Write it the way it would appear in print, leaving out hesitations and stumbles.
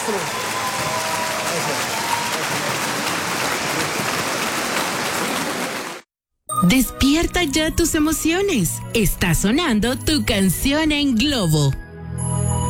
maestro. Despierta ya tus emociones. Está sonando tu canción en Globo.